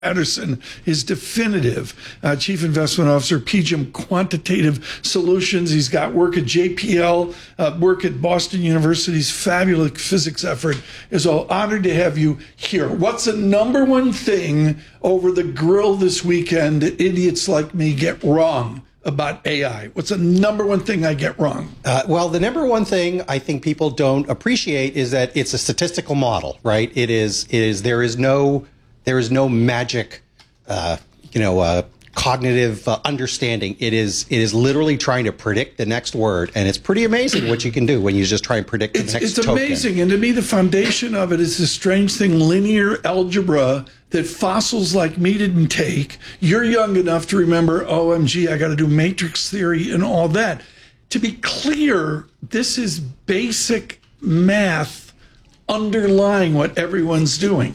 Patterson is definitive. Chief Investment Officer, PGIM Quantitative Solutions. He's got work at JPL, work at Boston University's fabulous physics effort. Is all honored to have you here. What's the number one thing over the grill this weekend that idiots like me get wrong about AI? What's the number one thing I get wrong? Well, the number one thing I think people don't appreciate is that it's a statistical model, right? There is no magic, cognitive understanding. It is literally trying to predict the next word, and it's pretty amazing what you can do when you just try and predict the next token. It's amazing, and to me, the foundation of it is this strange thing, linear algebra, that fossils like me didn't take. You're young enough to remember, OMG, I got to do matrix theory and all that. To be clear, this is basic math underlying what everyone's doing.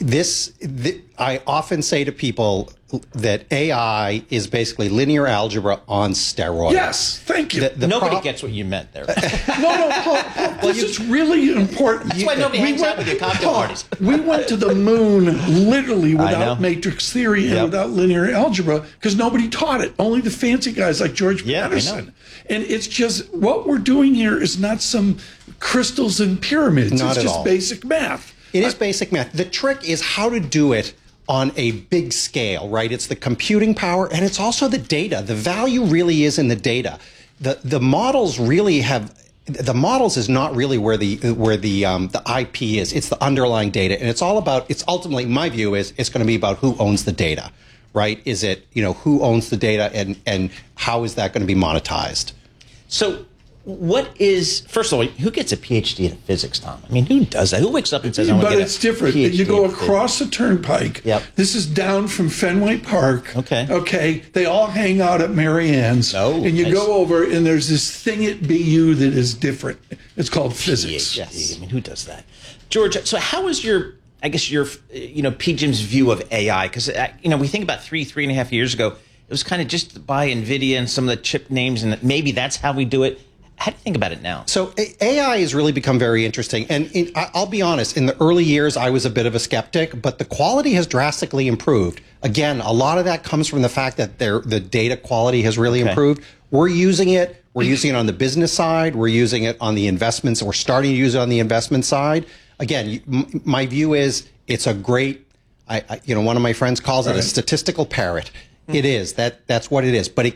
I often say to people that AI is basically linear algebra on steroids. Yes, thank you. Nobody gets what you meant there. No, Paul, this is really important. That's why nobody hangs out with your cocktail parties. We went to the moon literally without matrix theory and without linear algebra because nobody taught it. Only the fancy guys like George Patterson. And it's just what we're doing here is not some crystals and pyramids. It's just basic math. It is basic math. The trick is how to do it on a big scale, right? It's the computing power, and it's also the data. The value really is in the data. The models really have. The models is not really where the IP is. It's the underlying data, and it's all about. It's ultimately, my view is, it's going to be about who owns the data, right? Is it who owns the data, and how is that going to be monetized? So, first of all, who gets a PhD in physics, Tom? I mean, who does that? Who wakes up and says, I'm going to get a PhD? But it's different. You go across the turnpike. Yep. This is down from Fenway Park. Okay. They all hang out at Marianne's. And you go over, and there's this thing at BU that is different. It's called physics. Yes. I mean, who does that? George, so how is your PGIM's view of AI? Because, we think about 3.5 years ago, it was kind of just by NVIDIA and some of the chip names, and maybe that's how we do it. How do you think about it now? So AI has really become very interesting. And I'll be honest, in the early years, I was a bit of a skeptic, but the quality has drastically improved. Again, a lot of that comes from the fact that the data quality has really improved. We're using it. We're using it on the business side. We're using it on the investments. We're starting to use it on the investment side. Again, my view is it's a great, one of my friends calls it a statistical parrot. It is. That's what it is. But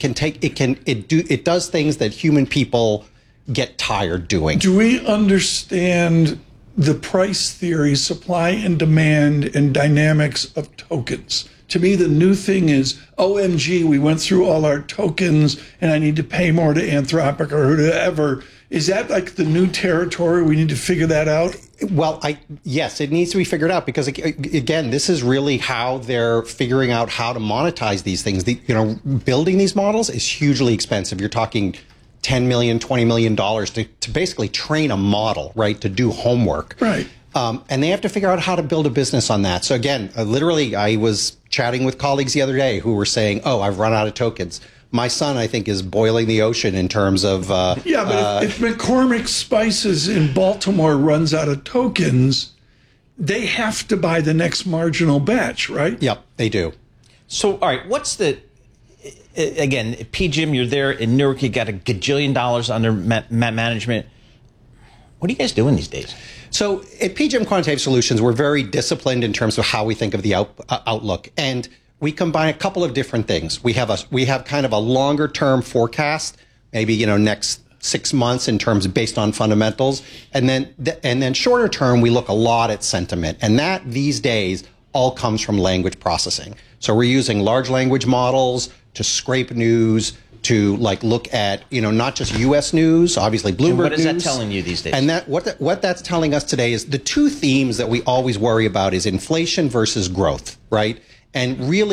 it does things that human people get tired doing. Do we understand the price theory, supply and demand, and dynamics of tokens? To me, the new thing is, OMG, we went through all our tokens and I need to pay more to Anthropic or whoever. Is that like the new territory? We need to figure that out? Well, yes, it needs to be figured out because, again, this is really how they're figuring out how to monetize these things. Building these models is hugely expensive. You're talking $10 million, $20 million to basically train a model, right, to do homework. Right. And they have to figure out how to build a business on that. So, again, literally, I was chatting with colleagues the other day who were saying, I've run out of tokens. My son, I think, is boiling the ocean in terms of... but if McCormick Spices in Baltimore runs out of tokens, they have to buy the next marginal batch, right? Yep, they do. So, all right, what's the... Again, PGIM, you're there in Newark, you got $1 gajillion under management. What are you guys doing these days? So at PGIM Quantitative Solutions, we're very disciplined in terms of how we think of the outlook. And we combine a couple of different things. We have kind of a longer term forecast, maybe next 6 months in terms of based on fundamentals, and then shorter term we look a lot at sentiment, and that these days all comes from language processing. So we're using large language models to scrape news, to look at not just U.S. news, obviously Bloomberg News. What is that telling you these days? And what that's telling us today is the two themes that we always worry about is inflation versus growth, right? And really,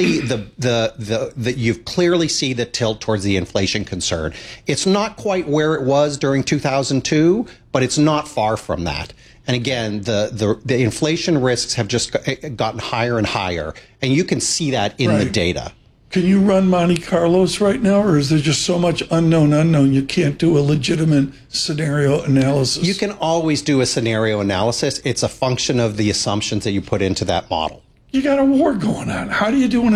you clearly see the tilt towards the inflation concern. It's not quite where it was during 2002, but it's not far from that. And again, the inflation risks have just gotten higher and higher, and you can see that in the data. Can you run Monte Carlos right now, or is there just so much unknown you can't do a legitimate scenario analysis? You can always do a scenario analysis. It's a function of the assumptions that you put into that model. you got a war going on. How do you do an